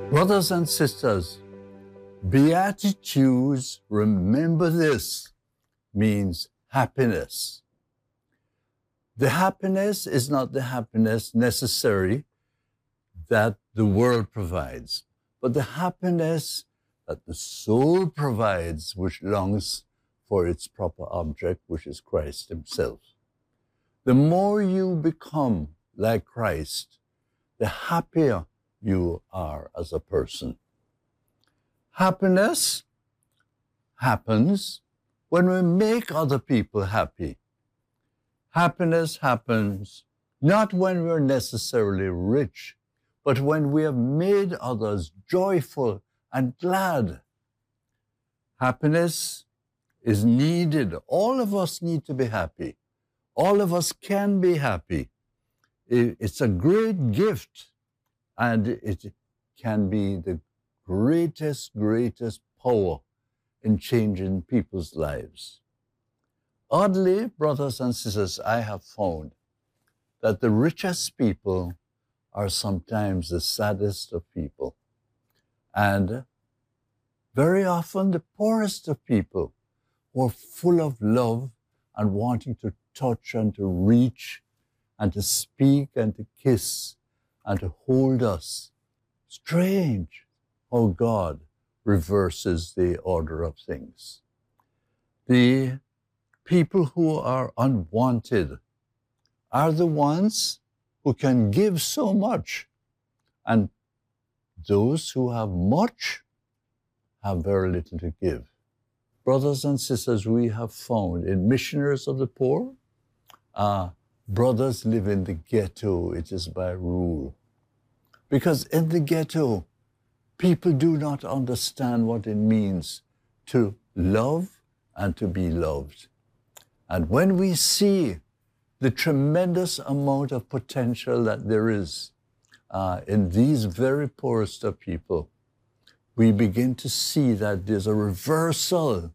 Brothers and sisters, Beatitudes, remember this, means happiness. The happiness is not the happiness necessary that the world provides, but the happiness that the soul provides, which longs for its proper object, which is Christ himself. The more you become like Christ, the happier you are as a person. Happiness happens when we make other people happy. Happiness happens not when we're necessarily rich, but when we have made others joyful and glad. Happiness is needed. All of us need to be happy. All of us can be happy. It's a great gift, and it can be the greatest power in changing people's lives. Oddly, brothers and sisters, I have found that the richest people are sometimes the saddest of people. And very often the poorest of people who are full of love and wanting to touch and to reach and to speak and to kiss and to hold us. Strange how God reverses the order of things. The people who are unwanted are the ones who can give so much, and those who have much have very little to give. Brothers and sisters, we have found in Missionaries of the Poor, brothers live in the ghetto. It is by rule. Because in the ghetto, people do not understand what it means to love and to be loved. And when we see the tremendous amount of potential that there is in these very poorest of people, we begin to see that there's a reversal.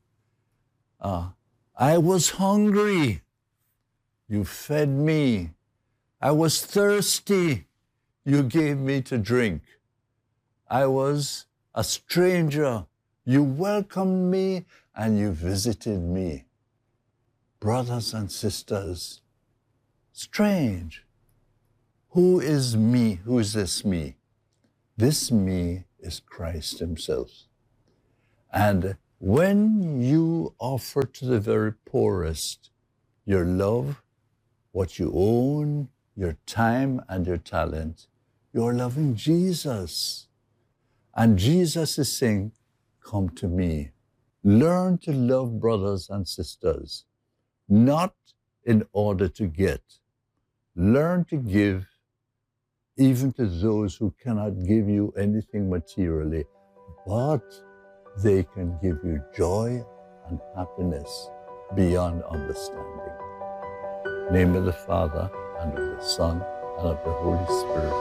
I was hungry, you fed me. I was thirsty, you gave me to drink. I was a stranger, you welcomed me and you visited me. Brothers and sisters, strange. Who is me? Who is this me? This me is Christ himself. And when you offer to the very poorest your love, what you own, your time and your talent, you're loving Jesus. And Jesus is saying, come to me. Learn to love brothers and sisters, not in order to get. Learn to give even to those who cannot give you anything materially, but they can give you joy and happiness beyond understanding. In the name of the Father, and of the Son, and of the Holy Spirit.